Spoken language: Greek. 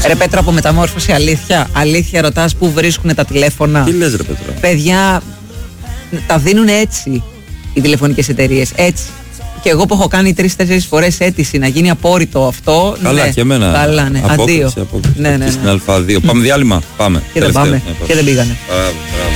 Ρε Πέτρο, από μεταμόρφωση, αλήθεια ρωτάς πού βρίσκουν τα τηλέφωνα? Τι λες ρε Πέτρο? Παιδιά, τα δίνουν έτσι οι τηλεφωνικές εταιρείες, έτσι. Και εγώ που έχω κάνει 3-4 φορές αίτηση να γίνει απόρριτο αυτό. Καλά, ναι, και εμένα. Καλά, ναι. Αντίο. Απόκριση. Ναι. Στην Α2. Πάμε διάλειμμα. Πάμε. Και δεν πήγανε. Μπράβο.